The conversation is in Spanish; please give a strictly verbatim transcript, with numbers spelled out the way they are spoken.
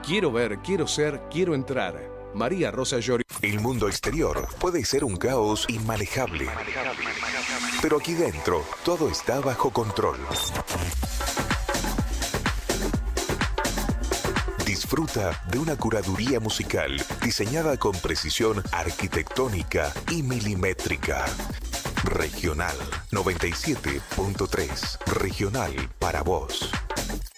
Quiero ver, quiero ser, quiero entrar. María Rosa Llori. El mundo exterior puede ser un caos inmanejable, pero aquí dentro todo está bajo control. Disfruta de una curaduría musical diseñada con precisión arquitectónica y milimétrica. Regional noventa y siete punto tres. Regional para vos.